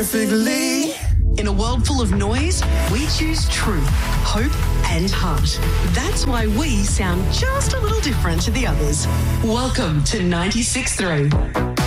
perfectly. In a world full of noise, we choose truth, hope, and heart. That's why we sound just a little different to the others. Welcome to 96.3.